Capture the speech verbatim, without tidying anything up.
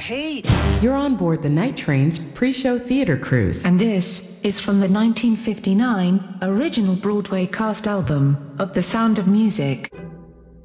hate. You're on board the Night Train's pre-show theater cruise. And this is from the nineteen fifty-nine original Broadway cast album of The Sound of Music.